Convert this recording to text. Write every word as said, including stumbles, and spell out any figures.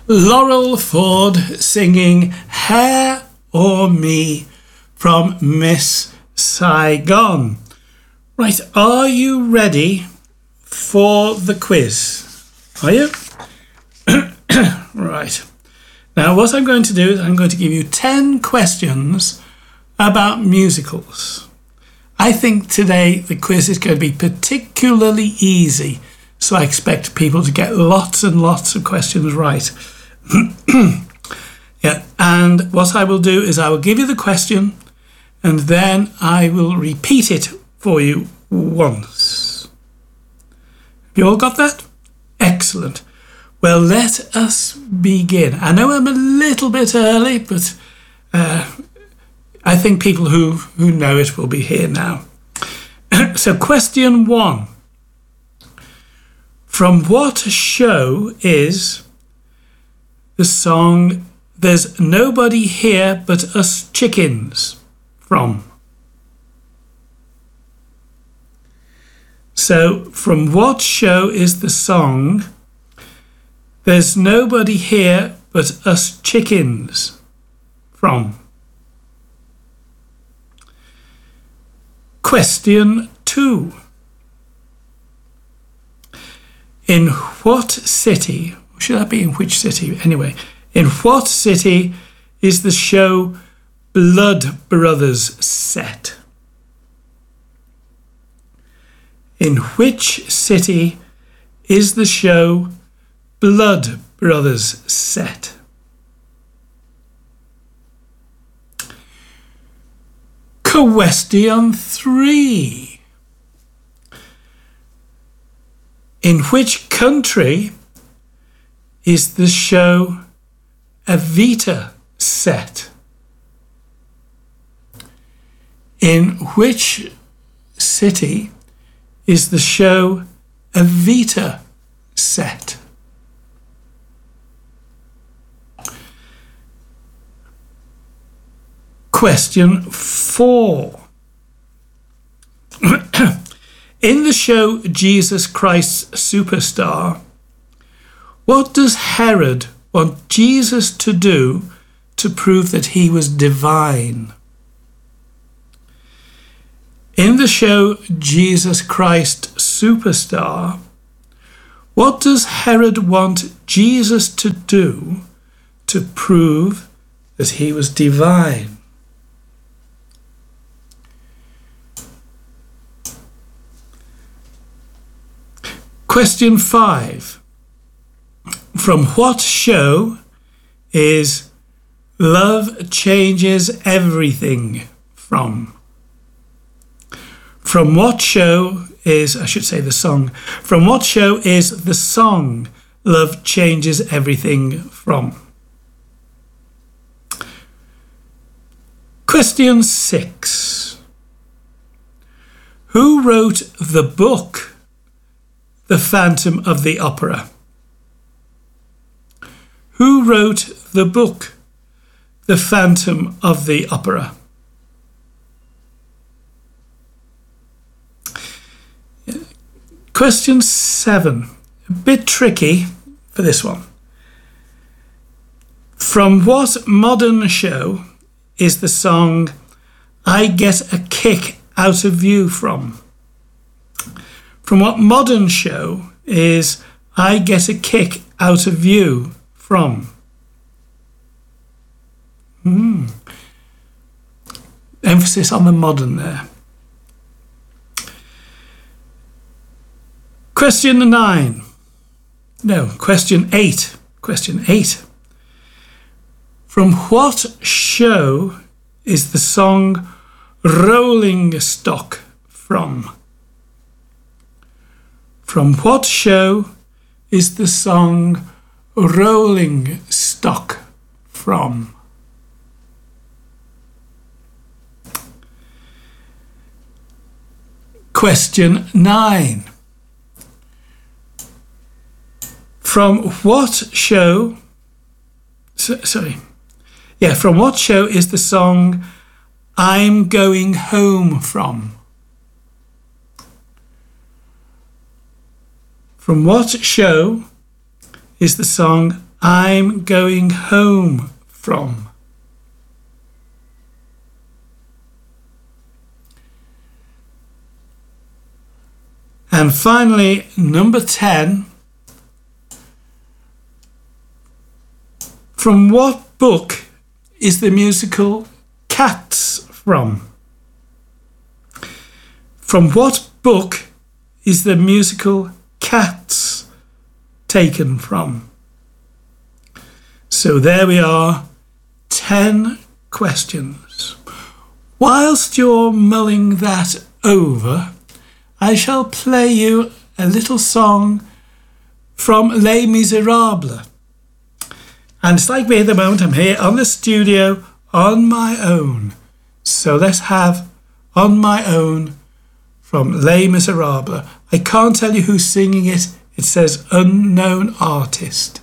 Laurel Ford singing Hair or Me from Miss Saigon. Right, are you ready for the quiz? Are you? Right. Now what I'm going to do is I'm going to give you ten questions about musicals. I think today the quiz is going to be particularly easy, so I expect people to get lots and lots of questions right. Yeah, and what I will do is I will give you the question and then I will repeat it for you once. Have you all got that? Excellent. Well, let us begin. I know I'm a little bit early, but uh, I think people who, who know it will be here now. So question one. From what show is the song There's Nobody Here But Us Chickens from? So from what show is the song There's Nobody Here But Us Chickens from? Question two. In what city, should that be in which city? Anyway, in what city is the show Blood Brothers set? In which city is the show Blood Brothers set? Question three. In which country is the show Evita set? In which city is the show Evita set? Question four. In the show Jesus Christ Superstar, what does Herod want Jesus to do to prove that he was divine? In the show Jesus Christ Superstar, what does Herod want Jesus to do to prove that he was divine? Question five. From what show is Love Changes Everything from? From what show is, I should say the song, from what show is the song Love Changes Everything from? Question six. Who wrote the book The Phantom of the Opera? Who wrote the book The Phantom of the Opera? Question seven. A bit tricky for this one. From what modern show is the song I Get a Kick Out of You from? From what modern show is I Get a Kick Out of You from? Hmm. Emphasis on the modern there. Question nine. No, question eight. Question eight. From what show is the song Rolling Stock from? From what show is the song Rolling Stock from? Question nine. From what show, so, sorry, yeah, from what show is the song I'm Going Home from? From what show is the song I'm going home from? And finally, number ten. From what book is the musical Cats from? From what book is the musical Cats taken from? So there we are, ten questions. Whilst you're mulling that over, I shall play you a little song from Les Miserables. And it's like me at the moment, I'm here on the studio on my own. So let's have On My Own from Les Miserables. I can't tell you who's singing it. It says unknown artist.